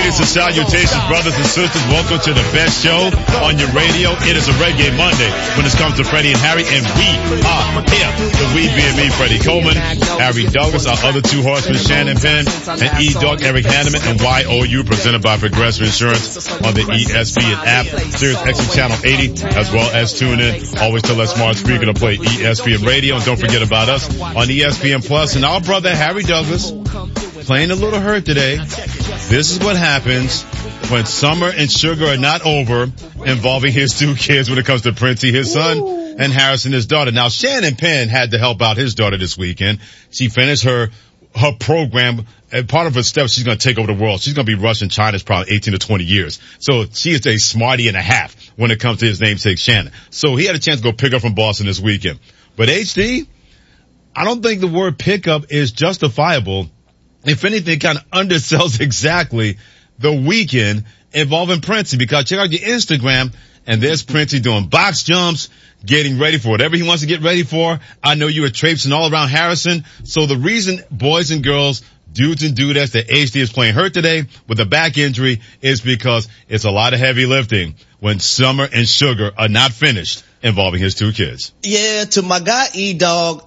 Greetings and salutations, brothers and sisters. Welcome to the best show on your radio. It is a Reggae Monday when it comes to Freddie and Harry, and we are here. The we being me, Freddie Coleman, Harry Douglas, our other two horsemen, Shannon Penn, and E-Dog, Eric Hanneman, and YOU, presented by Progressive Insurance on the ESPN app, Sirius XM Channel 80, as well as tune in. Always tell that smart speaker to play ESPN Radio, and don't forget about us on ESPN Plus. And our brother, Harry Douglas, playing a little hurt today. This is what happens when Summer and Sugar are not over, involving his two kids when it comes to Princey, his son, and Harrison, his daughter. Now, Shannon Penn had to help out his daughter this weekend. She finished her program, and part of her steps, she's going to take over the world. She's going to be rushing China's probably 18 to 20 years. So she is a smarty and a half when it comes to his namesake, Shannon. So he had a chance to go pick up from Boston this weekend. But HD, I don't think the word pickup is justifiable. If anything, it kind of undersells exactly the weekend involving Princey, because check out your Instagram and there's Princey doing box jumps, getting ready for whatever he wants to get ready for. I know you were traipsing all around Harrison. So the reason boys and girls, dudes and dudettes, that HD is playing hurt today with a back injury is because it's a lot of heavy lifting when Summer and Sugar are not finished involving his two kids. Yeah, to my guy E-Dog,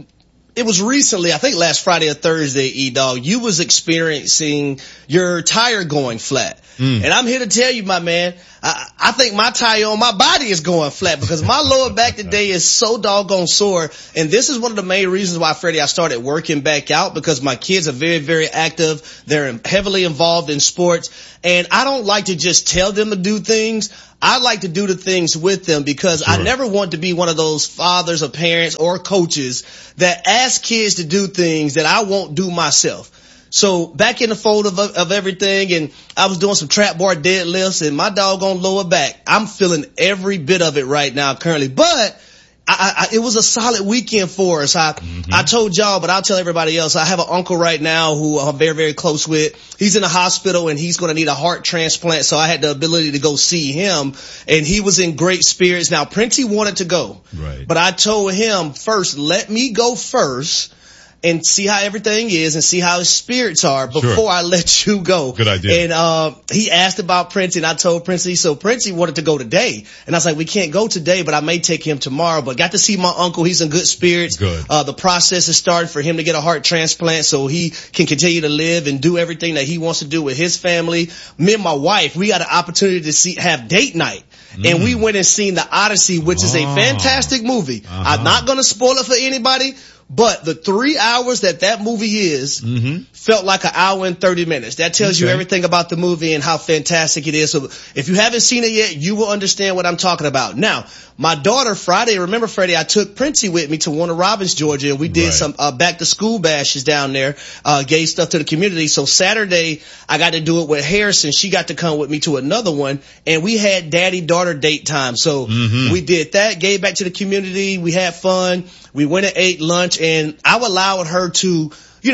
it was recently, I think last Friday or Thursday, E-Dog, you was experiencing your tire going flat. And I'm here to tell you, my man, I think my tire on my body is going flat because my lower back today is so doggone sore. And this is one of the main reasons why, Freddie, I started working back out, because my kids are very, very active. They're heavily involved in sports. And I don't like to just tell them to do things. I like to do the things with them, because I never want to be one of those fathers or parents or coaches that ask kids to do things that I won't do myself. So back in the fold of everything, and I was doing some trap bar deadlifts and my doggone lower back, I'm feeling every bit of it right now currently. But it was a solid weekend for us. I told y'all, but I'll tell everybody else. I have an uncle right now who I'm very, very close with. He's in the hospital and he's going to need a heart transplant. So I had the ability to go see him, and he was in great spirits. Now, Princey wanted to go, but I told him first, let me go first and see how everything is and see how his spirits are before I let you go. Good idea. And he asked about Princey, and I told Princey, so Princey wanted to go today. And I was like, we can't go today, but I may take him tomorrow. But got to see my uncle. He's in good spirits. Good. The process is starting for him to get a heart transplant so he can continue to live and do everything that he wants to do with his family. Me and my wife, we got an opportunity to have date night. And we went and seen The Odyssey, which is a fantastic movie. I'm not going to spoil it for anybody, but the 3 hours that movie is felt like an hour and 30 minutes. That tells you everything about the movie and how fantastic it is. So if you haven't seen it yet, you will understand what I'm talking about. Now, my daughter Friday, remember Freddie, I took Princey with me to Warner Robins, Georgia, and we did some back to school bashes down there, gave stuff to the community. So Saturday, I got to do it with Harrison. She got to come with me to another one, and we had daddy-daughter date time. So we did that, gave back to the community. We had fun. We went and ate lunch, and I allowed her to,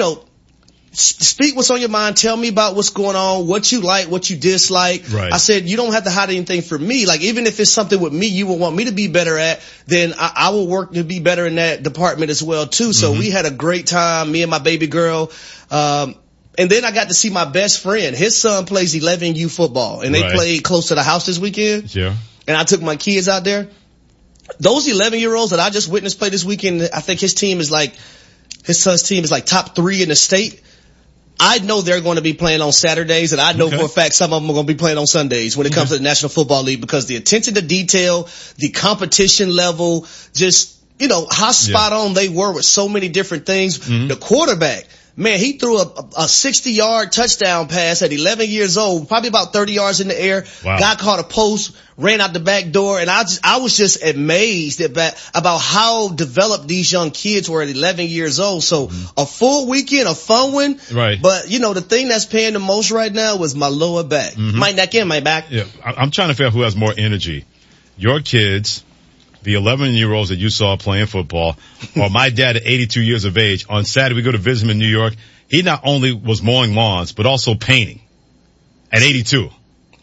speak what's on your mind. Tell me about what's going on, what you like, what you dislike. I said, you don't have to hide anything from me. Like, even if it's something with me you will want me to be better at, then I will work to be better in that department as well, too. So we had a great time, me and my baby girl. And then I got to see my best friend. His son plays 11U football, and they played close to the house this weekend. And I took my kids out there. Those 11-year-olds that I just witnessed play this weekend, I think his son's team is like top 3 in the state. I know they're going to be playing on Saturdays, and I know for a fact some of them are going to be playing on Sundays when it comes to the National Football League, because the attention to detail, the competition level, just, how spot on they were with so many different things. The quarterback, man, he threw a 60-yard touchdown pass at 11 years old, probably about 30 yards in the air. Guy caught a post, ran out the back door, and I was just amazed about how developed these young kids were at 11 years old. So a full weekend, a fun one. But, the thing that's paying the most right now was my lower back. My neck and my back. Yeah, I'm trying to figure out who has more energy. Your kids, the 11-year-olds that you saw playing football, or my dad at 82 years of age. On Saturday, we go to visit him in New York. He not only was mowing lawns, but also painting at 82.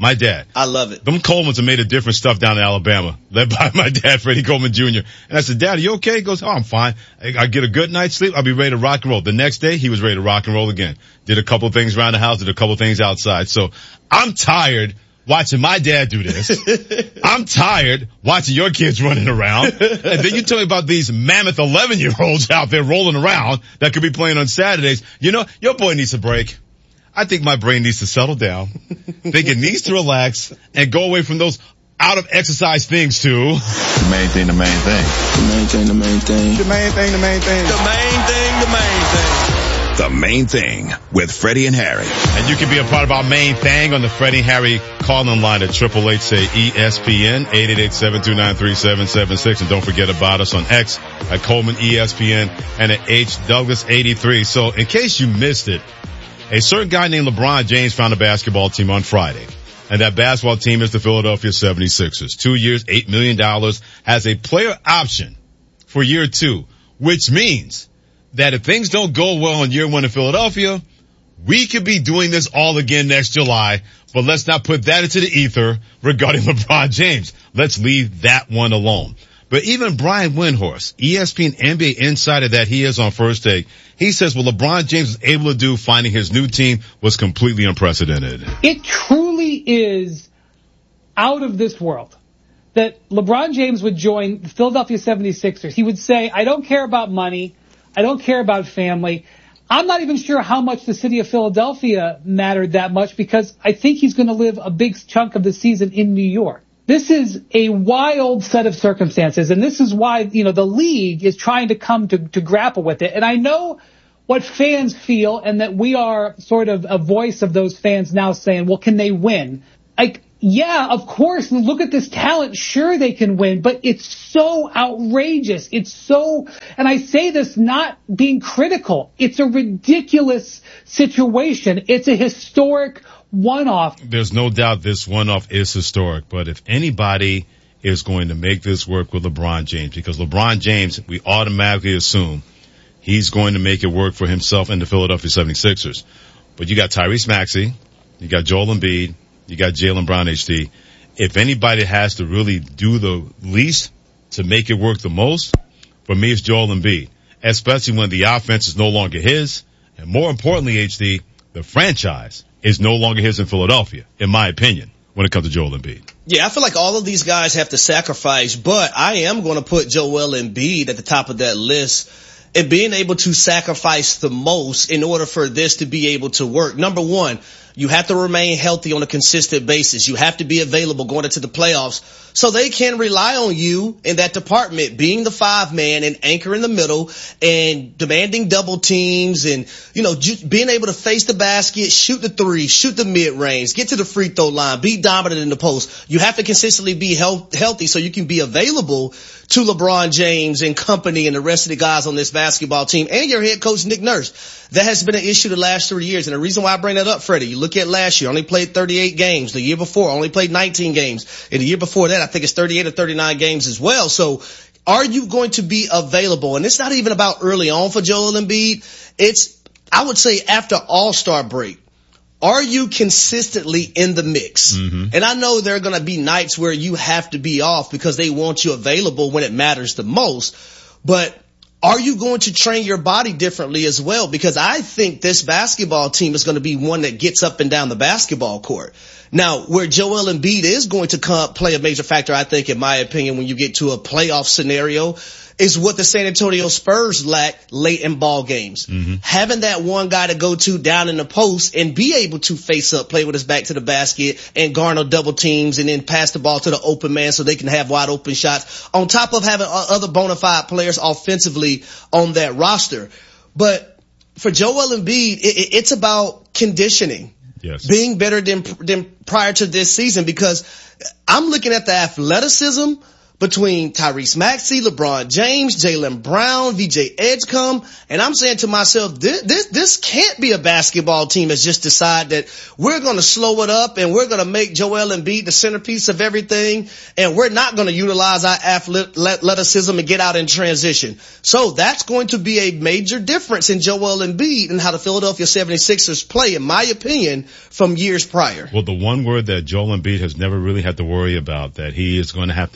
My dad. I love it. Them Colemans have made a different stuff down in Alabama, led by my dad, Freddie Coleman Jr. And I said, Dad, are you okay? He goes, oh, I'm fine. I get a good night's sleep. I'll be ready to rock and roll. The next day, he was ready to rock and roll again. Did a couple things around the house, did a couple things outside. So I'm tired watching my dad do this. I'm tired watching your kids running around. And then you tell me about these mammoth 11-year-olds out there rolling around that could be playing on Saturdays. You know, your boy needs a break. I think my brain needs to settle down. Think it needs to relax and go away from those out of exercise things too. The main thing, the main thing. The main thing, the main thing. The main thing, the main thing. The main thing, the main thing. The Main Thing with Freddie and Harry. And you can be a part of our Main Thing on the Freddie and Harry call-in line at 888-SAY-ESPN, 888-729-3776. And don't forget about us on X at Coleman ESPN and at H Douglas 83. So in case you missed it, a certain guy named LeBron James found a basketball team on Friday. And that basketball team is the Philadelphia 76ers. 2 years, $8 million, has a player option for year 2, which means that if things don't go well in year 1 in Philadelphia, we could be doing this all again next July. But let's not put that into the ether regarding LeBron James. Let's leave that one alone. But even Brian Windhorst, ESPN NBA insider that he is on First Take, he says what LeBron James was able to do finding his new team was completely unprecedented. It truly is out of this world that LeBron James would join the Philadelphia 76ers. He would say, I don't care about money. I don't care about family. I'm not even sure how much the city of Philadelphia mattered that much because I think he's going to live a big chunk of the season in New York. This is a wild set of circumstances, and this is why, the league is trying to come to grapple with it. And I know what fans feel, and that we are sort of a voice of those fans now saying, well, can they win? Yeah, of course, look at this talent. Sure, they can win, but it's so outrageous. And I say this not being critical. It's a ridiculous situation. It's a historic one-off. There's no doubt this one-off is historic, but if anybody is going to make this work with LeBron James, because LeBron James, we automatically assume he's going to make it work for himself and the Philadelphia 76ers. But you got Tyrese Maxey, you got Joel Embiid, you got Jaylen Brown, HD. If anybody has to really do the least to make it work the most, for me it's Joel Embiid, especially when the offense is no longer his, and more importantly, HD, the franchise is no longer his in Philadelphia, in my opinion, when it comes to Joel Embiid. Yeah, I feel like all of these guys have to sacrifice, but I am going to put Joel Embiid at the top of that list and being able to sacrifice the most in order for this to be able to work. Number one, you have to remain healthy on a consistent basis. You have to be available going into the playoffs so they can rely on you in that department, being the 5-man and anchor in the middle and demanding double teams and, being able to face the basket, shoot the three, shoot the mid-range, get to the free throw line, be dominant in the post. You have to consistently be healthy so you can be available to LeBron James and company and the rest of the guys on this basketball team and your head coach, Nick Nurse. That has been an issue the last 3 years. And the reason why I bring that up, Freddie, you look at last year, only played 38 games. The year before, only played 19 games. And the year before that, I think it's 38 or 39 games as well. So are you going to be available? And it's not even about early on for Joel Embiid. It's, I would say, after All-Star break. Are you consistently in the mix? Mm-hmm. And I know there are going to be nights where you have to be off because they want you available when it matters the most. But are you going to train your body differently as well? Because I think this basketball team is going to be one that gets up and down the basketball court. Now, where Joel Embiid is going to play a major factor, I think, in my opinion, when you get to a playoff scenario, is what the San Antonio Spurs lack late in ball games. Mm-hmm. Having that one guy to go to down in the post and be able to face up, play with his back to the basket and garner double teams and then pass the ball to the open man so they can have wide open shots on top of having other bona fide players offensively on that roster. But for Joel Embiid, it's about conditioning. Yes. Being better than prior to this season, because I'm looking at the athleticism, between Tyrese Maxey, LeBron James, Jaylen Brown, VJ Edgecombe. And I'm saying to myself, this can't be a basketball team that's just decide that we're going to slow it up and we're going to make Joel Embiid the centerpiece of everything. And we're not going to utilize our athleticism and get out in transition. So that's going to be a major difference in Joel Embiid and how the Philadelphia 76ers play, in my opinion, from years prior. Well, the one word that Joel Embiid has never really had to worry about that he is going to have,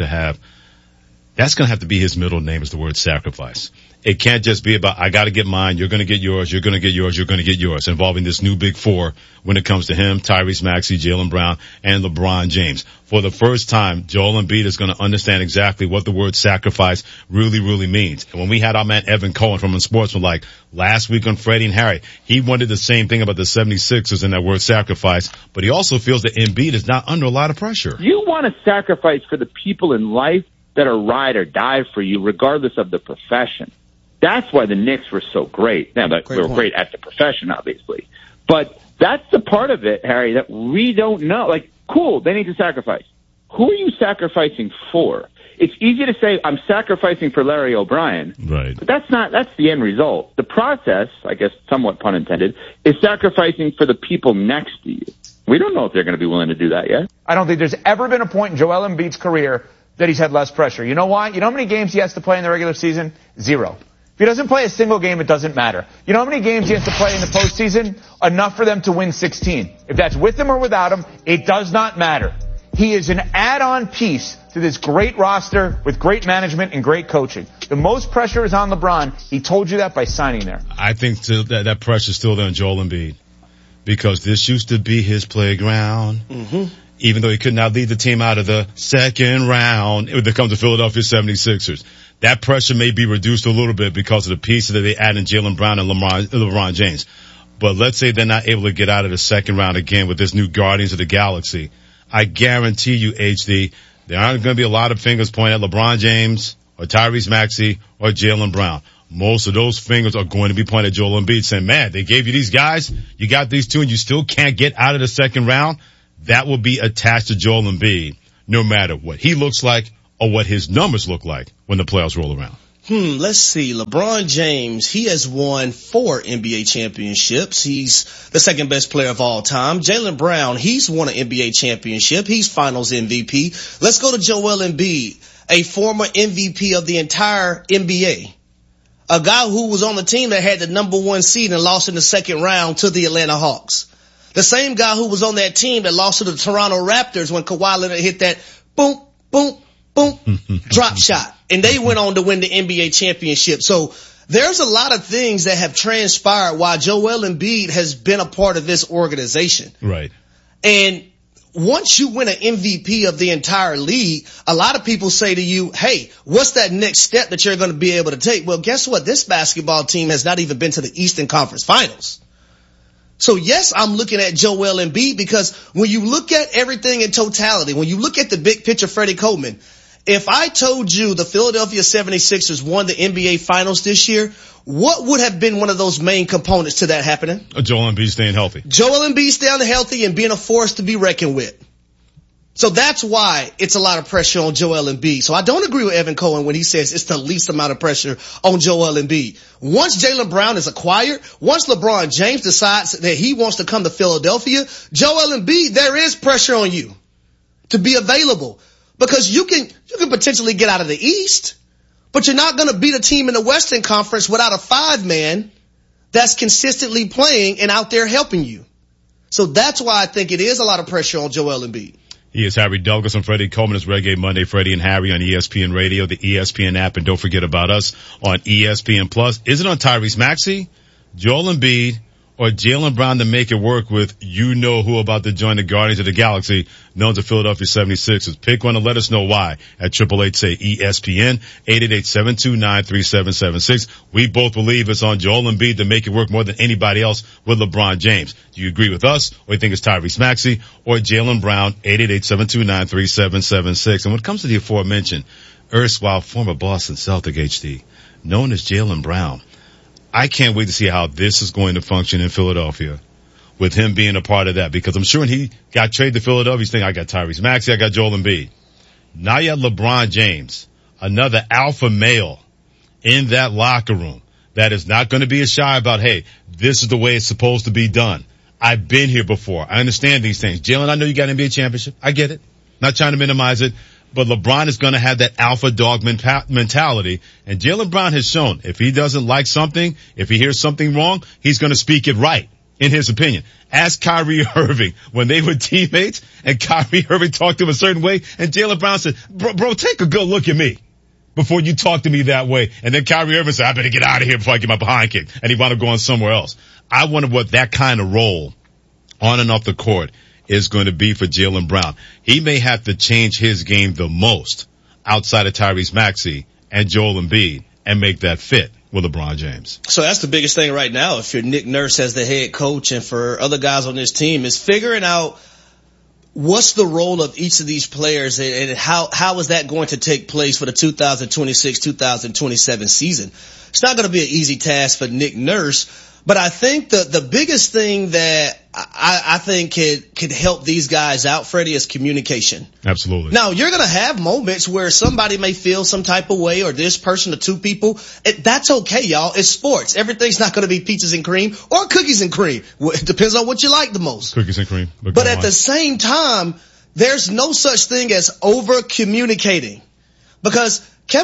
that's going to have to be his middle name, is the word sacrifice. It can't just be about, I got to get mine, you're going to get yours, you're going to get yours, you're going to get yours, involving this new big four when it comes to him, Tyrese Maxey, Jaylen Brown, and LeBron James. For the first time, Joel Embiid is going to understand exactly what the word sacrifice really, really means. And when we had our man Evan Cohen from Unsportsman like last week on Freddie and Harry, he wanted the same thing about the 76ers and that word sacrifice, but he also feels that Embiid is not under a lot of pressure. You want to sacrifice for the people in life that are ride or die for you, regardless of the profession. That's why the Knicks were so great. Now, they were great at the profession, obviously. But that's the part of it, Harry, that we don't know. Like, cool, they need to sacrifice. Who are you sacrificing for? It's easy to say, I'm sacrificing for Larry O'Brien. Right. But that's the end result. The process, I guess somewhat pun intended, is sacrificing for the people next to you. We don't know if they're going to be willing to do that yet. I don't think there's ever been a point in Joel Embiid's career that he's had less pressure. You know why? You know how many games he has to play in the regular season? 0. If he doesn't play a single game, it doesn't matter. You know how many games he has to play in the postseason? Enough for them to win 16. If that's with him or without him, it does not matter. He is an add-on piece to this great roster with great management and great coaching. The most pressure is on LeBron. He told you that by signing there. I think that pressure is still there on Joel Embiid because this used to be his playground. Mm-hmm. Even though he could not lead the team out of the second round when it comes to Philadelphia 76ers. That pressure may be reduced a little bit because of the pieces that they add in Jaylen Brown and LeBron James. But let's say they're not able to get out of the second round again with this new Guardians of the Galaxy. I guarantee you, HD, there aren't going to be a lot of fingers pointed at LeBron James or Tyrese Maxey or Jaylen Brown. Most of those fingers are going to be pointed at Joel Embiid saying, man, they gave you these guys, you got these two, and you still can't get out of the second round. That will be attached to Joel Embiid no matter what he looks like or what his numbers look like when the playoffs roll around. Let's see. LeBron James, he has won 4 NBA championships. He's the second best player of all time. Jaylen Brown, he's won an NBA championship. He's finals MVP. Let's go to Joel Embiid, a former MVP of the entire NBA. A guy who was on the team that had the number 1 seed and lost in the second round to the Atlanta Hawks. The same guy who was on that team that lost to the Toronto Raptors when Kawhi Leonard hit that boom, boom, boom, drop shot. And they went on to win the NBA championship. So there's a lot of things that have transpired while Joel Embiid has been a part of this organization. Right. And once you win an MVP of the entire league, a lot of people say to you, hey, what's that next step that you're going to be able to take? Well, guess what? This basketball team has not even been to the Eastern Conference Finals. So yes, I'm looking at Joel Embiid because when you look at everything in totality, when you look at the big picture, Freddie Coleman, if I told you the Philadelphia 76ers won the NBA Finals this year, what would have been one of those main components to that happening? Joel Embiid staying healthy. Joel Embiid staying healthy and being a force to be reckoned with. So that's why it's a lot of pressure on Joel Embiid. So I don't agree with Evan Cohen when he says it's the least amount of pressure on Joel Embiid. Once Jaylen Brown is acquired, once LeBron James decides that he wants to come to Philadelphia, Joel Embiid, there is pressure on you to be available because you can potentially get out of the East, but you're not going to beat a team in the Western Conference without a 5-man that's consistently playing and out there helping you. So that's why I think it is a lot of pressure on Joel Embiid. He is Harry Douglas and Freddie Coleman. It's Reggae Monday, Freddie and Harry on ESPN Radio, the ESPN app, and don't forget about us on ESPN Plus. Is it on Tyrese Maxey, Joel Embiid, or Jaylen Brown to make it work with you-know-who about to join the Guardians of the Galaxy, known as the Philadelphia 76ers? Pick one and let us know why at 888-SAY-ESPN, 888-729-3776. We both believe it's on Joel Embiid to make it work more than anybody else with LeBron James. Do you agree with us, or you think it's Tyrese Maxey or Jaylen Brown? 888-729-3776. And when it comes to the aforementioned erstwhile former Boston Celtic HD, known as Jaylen Brown, I can't wait to see how this is going to function in Philadelphia with him being a part of that, because I'm sure when he got traded to Philadelphia, he's thinking, I got Tyrese Maxey, I got Joel Embiid. Now you have LeBron James, another alpha male in that locker room that is not going to be as shy about, hey, this is the way it's supposed to be done. I've been here before. I understand these things. Jalen, I know you got an NBA championship. I get it. Not trying to minimize it. But LeBron is going to have that alpha dog mentality. And Jaylen Brown has shown if he doesn't like something, if he hears something wrong, he's going to speak it right, in his opinion. Ask Kyrie Irving when they were teammates and Kyrie Irving talked to him a certain way. And Jaylen Brown said, bro, take a good look at me before you talk to me that way. And then Kyrie Irving said, I better get out of here before I get my behind kicked. And he wound up going somewhere else. I wonder what that kind of role on and off the court is going to be for Jaylen Brown. He may have to change his game the most outside of Tyrese Maxey and Joel Embiid and make that fit with LeBron James. So that's the biggest thing right now, if you're Nick Nurse as the head coach and for other guys on this team, is figuring out what's the role of each of these players and how is that going to take place for the 2026-2027 season. It's not going to be an easy task for Nick Nurse, but I think the biggest thing that I think could help these guys out, Freddie, is communication. Absolutely. Now, you're going to have moments where somebody may feel some type of way, or this person or two people. That's okay, y'all. It's sports. Everything's not going to be peaches and cream or cookies and cream. It depends on what you like the most. Cookies and cream. But at the same time, there's no such thing as over communicating. Because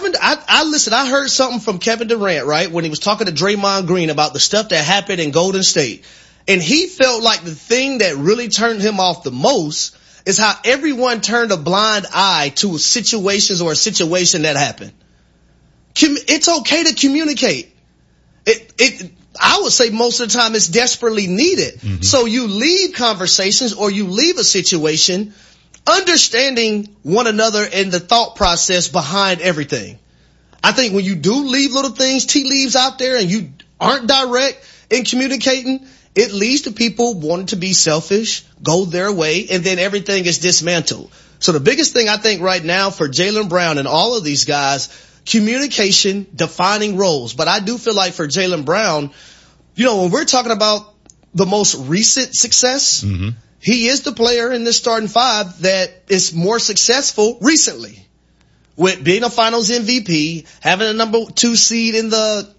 I heard something from Kevin Durant, right, when he was talking to Draymond Green about the stuff that happened in Golden State. And he felt like the thing that really turned him off the most is how everyone turned a blind eye to situations or a situation that happened. It's okay to communicate. I would say most of the time it's desperately needed. Mm-hmm. So you leave conversations or you leave a situation understanding one another and the thought process behind everything. I think when you do leave little things, tea leaves out there, and you aren't direct in communicating, it leads to people wanting to be selfish, go their way, and then everything is dismantled. So the biggest thing I think right now for Jaylen Brown and all of these guys, communication, defining roles. But I do feel like for Jaylen Brown, when we're talking about the most recent success, mm-hmm. he is the player in this starting five that is more successful recently. With being a finals MVP, having a number 2 seed in the